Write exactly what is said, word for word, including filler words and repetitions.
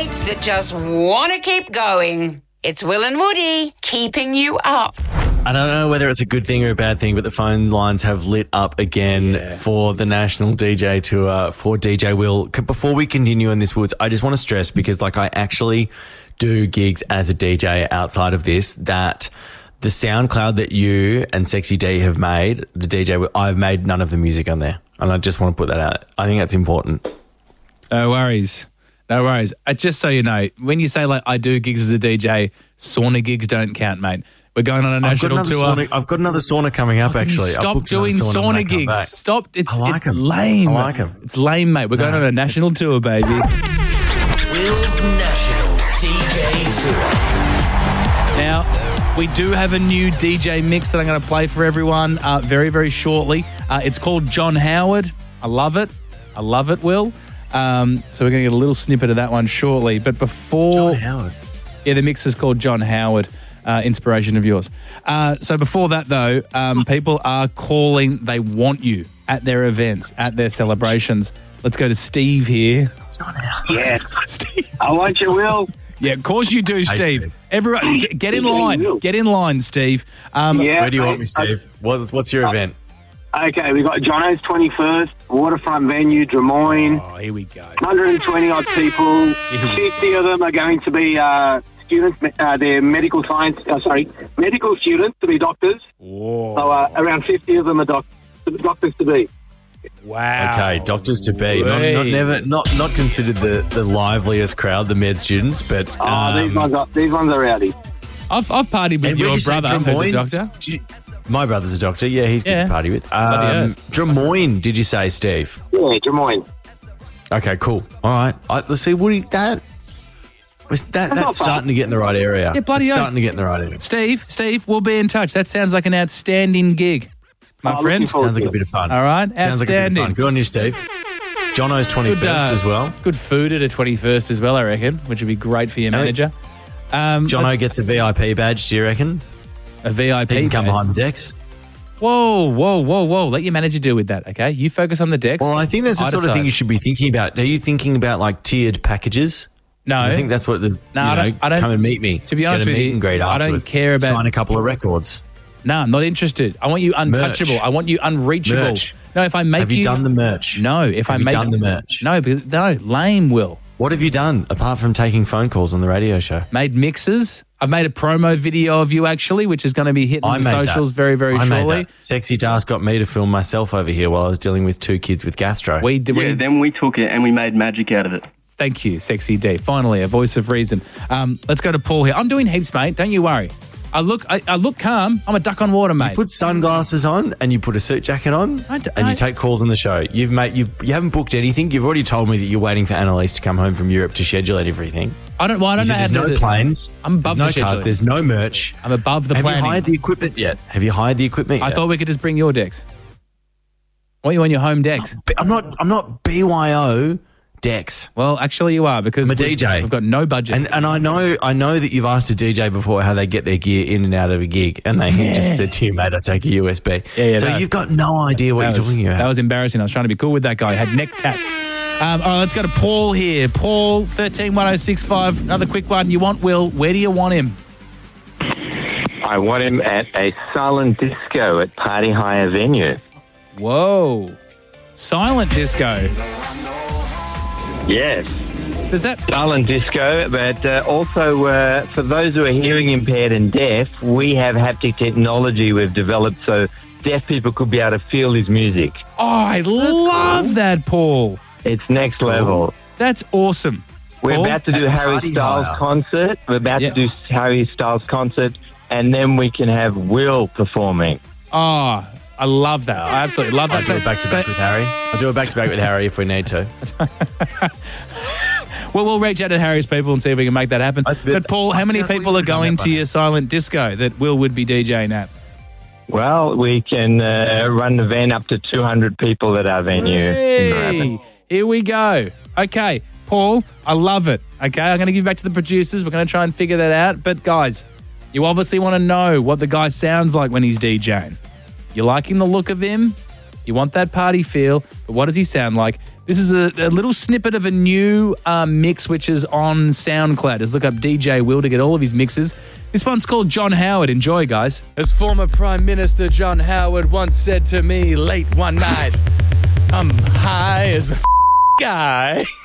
mates that just want to keep going. It's Will and Woody keeping you up. I don't know whether it's a good thing or a bad thing, but the phone lines have lit up again yeah. for the National D J Tour for D J Will. Before we continue in this, Woods, I just want to stress, because like I actually do gigs as a D J outside of this, that the SoundCloud that you and Sexy D have made, the D J Will, I've made none of the music on there. And I just want to put that out. I think that's important. No worries. No worries. Uh, just so you know, when you say like I do gigs as a D J, sauna gigs don't count, mate. We're going on a national I've tour. Sauna, I've got another sauna coming up, actually. Stop doing sauna, sauna gigs. Stop. It's, I like it's lame. I like them. It's lame, mate. We're no. going on a national tour, baby. Will's National D J Tour. Now, we do have a new D J mix that I'm going to play for everyone uh, very, very shortly. Uh, it's called John Howard. I love it. I love it, Will. Um, so we're going to get a little snippet of that one shortly. But before... John Howard. Yeah, the mix is called John Howard. Uh, inspiration of yours. Uh, so before that, though, um, people are calling. They want you at their events, at their celebrations. Let's go to Steve here. Yeah. Steve. I want you, Will. Yeah, of course you do, Steve. Steve. Everyone, get, get in line. Get in line, Steve. Um, Yeah. Where do you I- want me, Steve? What's, what's your event? Okay, we got Jono's twenty-first, waterfront venue, Drummoyne. Oh, here we go. one hundred twenty odd people. fifty of them are going to be uh, students. Uh, they're medical science. Uh, sorry, medical students to be doctors. Whoa. So uh, around fifty of them are doc- doctors to be. Wow. Okay, doctors to be. Not, not never, not not considered the, the liveliest crowd, the med students, but Oh, um, these ones are these ones are rowdy. I've, I've partied with and your where'd you say brother, who's a Drummoyne? doctor. Did you- My brother's a doctor. Yeah, he's good Yeah. to party with. Bloody Um, Drummoyne, did you say, Steve? Yeah, Drummoyne. Okay, cool. All right. I, let's see, Woody, that, was that not that's bad. starting to get in the right area. Yeah, bloody It's oath. starting to get in the right area. Steve, Steve, we'll be in touch. That sounds like an outstanding gig, my Oh, friend. looking forward Sounds like to a bit of fun. All right, Sounds like a bit of outstanding. fun. Good on you, Steve. Jono's twenty-first Good, uh, as well. Good food at a twenty-first as well, I reckon, which would be great for your Hey. manager. Um, Jono gets a V I P badge, do you reckon? a V I P. He can come badge. behind the decks. Whoa, whoa, whoa, whoa. Let your manager deal with that, okay? You focus on the decks. Well, I think that's the I sort of decide. thing you should be thinking about. Are you thinking about like tiered packages? No. 'Cause I think that's what the, No, you I know, don't- I don't- come and meet me. to be honest Get a with meet you, and greet I don't afterwards. care about- Sign a couple of records. No, I'm not interested. I want you untouchable. Merch. I want you unreachable. Merch. No, if I make Have you done the merch? No, if Have I you make done the merch? No, because, no, lame, Will. What have you done apart from taking phone calls on the radio show? Made mixes. I've made a promo video of you, actually, which is going to be hitting I the made socials that. very, very I shortly. Made that. Sexy Das got me to film myself over here while I was dealing with two kids with gastro. We did. Yeah, we, then we took it and we made magic out of it. Thank you, Sexy D. Finally, a voice of reason. Um, let's go to Paul here. I'm doing heaps, mate. Don't you worry. I look, I, I look calm. I'm a duck on water, mate. Put sunglasses on and you put a suit jacket on I d- and I- you take calls on the show. You've made you you haven't booked anything. You've already told me that you're waiting for Annalise to come home from Europe to schedule everything. I don't. Well, I You don't said know how there's to no do that. planes. I'm above there's the no cars. scheduling. There's no merch. I'm above the Have planning. you hired the equipment yet? Have you hired the equipment I yet? thought we could just bring your decks. I want you on your home decks. But I'm not. I'm not B Y O decks. Well, actually, you are because I'm a we've- D J. We've got no budget. And and I know I know that you've asked a D J before how they get their gear in and out of a gig, and they just said to you, "Mate, I take a U S B." Yeah, yeah, so that- you've got no idea what that you're was, talking about. That was embarrassing. I was trying to be cool with that guy. He had neck tats. Um, all right, let's go to Paul here. Paul, thirteen one oh six five. Another quick one. You want Will? Where do you want him? I want him at a silent disco at Party Hire venue. Whoa. Silent disco. Yes, Does that... silent disco, but uh, also uh, for those who are hearing impaired and deaf, we have haptic technology we've developed so deaf people could be able to feel his music. Oh, I love that, Paul. It's next level. That's awesome. We're Paul? about to do Harry Party Styles Hire. concert. We're about Yeah. to do Harry Styles concert, and then we can have Will performing. Oh, I love that. I absolutely love I'll that. do it back to back so- with Harry. I'll do it back to back with Harry if we need to. Well, we'll reach out to Harry's people and see if we can make that happen. That's a bit- But, Paul, how that many sounds like people we've are done going that to by your silent disco that Will would be DJing at? Well, we can uh, run the van up to two hundred people at our venue. Hey, here we go. Okay, Paul, I love it. Okay, I'm going to give you back to the producers. We're going to try and figure that out. But, guys, you obviously want to know what the guy sounds like when he's DJing. You're liking the look of him. You want that party feel. But what does he sound like? This is a, a little snippet of a new uh, mix which is on SoundCloud. Just look up D J Will to get all of his mixes. This one's called John Howard. Enjoy, guys. As former Prime Minister John Howard once said to me late one night, I'm high as the f- guy.